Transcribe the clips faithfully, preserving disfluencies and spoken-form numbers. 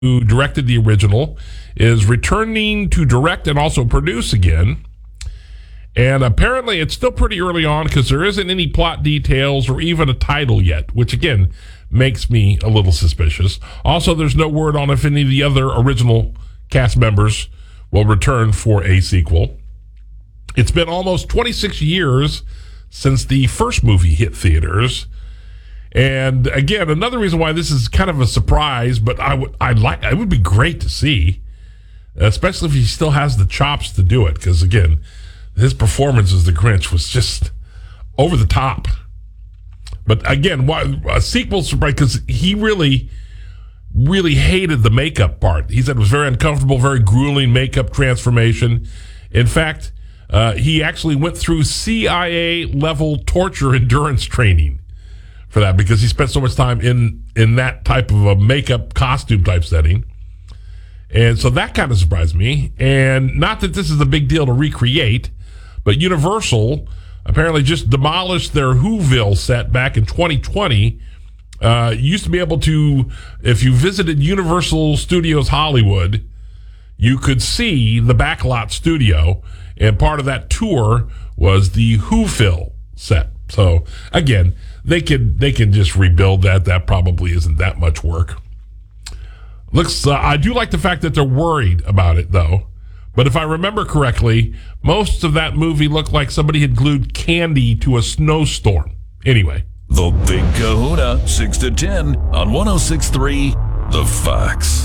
who directed the original, is returning to direct and also produce again. And apparently it's still pretty early on because there isn't any plot details or even a title yet, which again makes me a little suspicious. Also, there's no word on if any of the other original cast members will return for a sequel. It's been almost twenty-six years since the first movie hit theaters. And again, another reason why this is kind of a surprise, but I would, I'd like, it would be great to see, especially if he still has the chops to do it. Because again, his performance as the Grinch was just over the top. But again, why a sequel surprise? Because he really, really hated the makeup part. He said it was very uncomfortable, very grueling makeup transformation. In fact, uh, he actually went through C I A level torture endurance training for that because he spent so much time in in that type of a makeup costume type setting. And so that kind of surprised me. And not that this is a big deal to recreate, but Universal apparently just demolished their Whoville set back in twenty twenty. Uh, you used to be able to, if you visited Universal Studios Hollywood, you could see the backlot studio, and part of that tour was the Whoville set. So again, they could they can just rebuild that. That probably isn't that much work. Looks, uh, I do like the fact that they're worried about it, though. But if I remember correctly, most of that movie looked like somebody had glued candy to a snowstorm. Anyway. The Big Kahuna, six to ten on one oh six point three The Fox.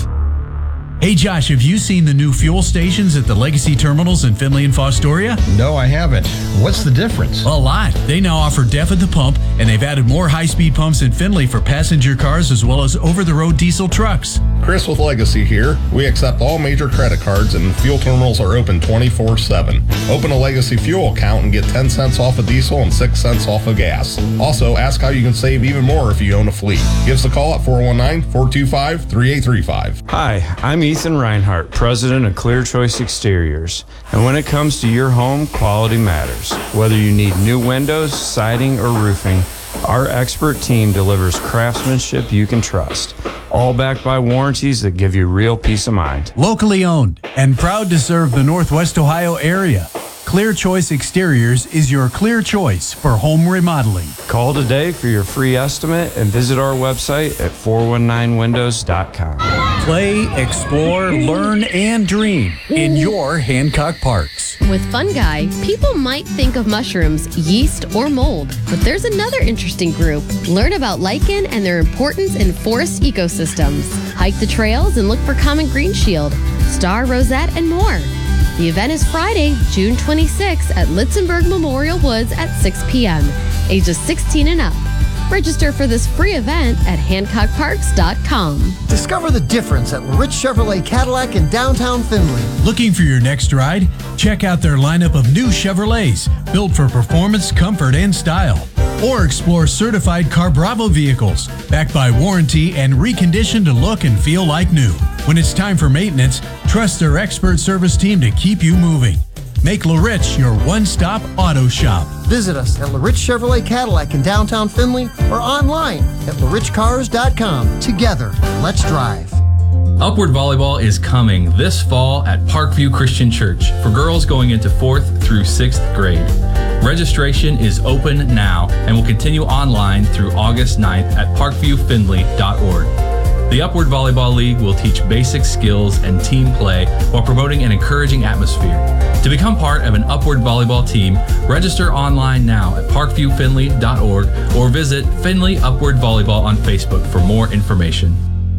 Hey Josh, have you seen the new fuel stations at the Legacy Terminals in Findlay and Fostoria? No, I haven't. What's the difference? A lot. They now offer D E F at the pump, and they've added more high-speed pumps in Findlay for passenger cars as well as over-the-road diesel trucks. Chris with Legacy here. We accept all major credit cards, and fuel terminals are open twenty-four seven. Open a Legacy fuel account and get ten cents off of diesel and six cents off of gas. Also, ask how you can save even more if you own a fleet. Give us a call at four one nine, four two five, three eight three five. Hi, I'm Ethan Reinhardt, president of Clear Choice Exteriors. And when it comes to your home, quality matters. Whether you need new windows, siding, or roofing, our expert team delivers craftsmanship you can trust. All backed by warranties that give you real peace of mind. Locally owned and proud to serve the Northwest Ohio area, Clear Choice Exteriors is your clear choice for home remodeling. Call today for your free estimate and visit our website at four one nine windows dot com. Play, explore, learn, and dream in your Hancock Parks. With Fungi, people might think of mushrooms, yeast, or mold, but there's another interesting group. Learn about lichen and their importance in forest ecosystems. Hike the trails and look for common green shield, star rosette, and more. The event is Friday, June twenty-sixth at Litzenberg Memorial Woods at six p.m. Ages sixteen and up. Register for this free event at hancock parks dot com. Discover the difference at Rich Chevrolet Cadillac in downtown Findlay. Looking for your next ride? Check out their lineup of new Chevrolets, built for performance, comfort, and style. Or explore certified CarBravo vehicles, backed by warranty and reconditioned to look and feel like new. When it's time for maintenance, trust their expert service team to keep you moving. Make LaRich your one-stop auto shop. Visit us at LaRich Chevrolet Cadillac in downtown Findlay or online at la rich cars dot com. Together, let's drive. Upward Volleyball is coming this fall at Parkview Christian Church for girls going into fourth through sixth grade. Registration is open now and will continue online through August ninth at parkview findlay dot org. The Upward Volleyball League will teach basic skills and team play while promoting an encouraging atmosphere. To become part of an Upward Volleyball team, register online now at parkview findlay dot org or visit Findlay Upward Volleyball on Facebook for more information.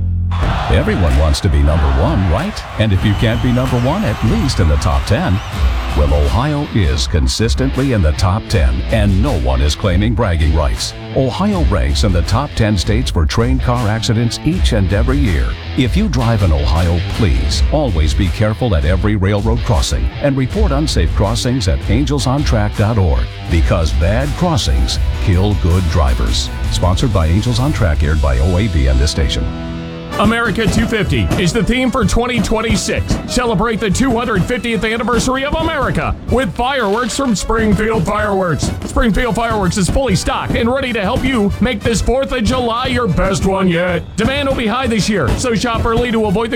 Everyone wants to be number one, right? And if you can't be number one, at least in the top ten. Well, Ohio is consistently in the top ten, and no one is claiming bragging rights. Ohio ranks in the top ten states for train car accidents each and every year. If you drive in Ohio, please always be careful at every railroad crossing and report unsafe crossings at angels on track dot org, because bad crossings kill good drivers. Sponsored by Angels on Track, aired by O A B and this station. America two fifty is the theme for twenty twenty-six. Celebrate the two hundred fiftieth anniversary of America with fireworks from Springfield Fireworks. Springfield Fireworks is fully stocked and ready to help you make this fourth of July your best one yet. Demand will be high this year, so shop early to avoid the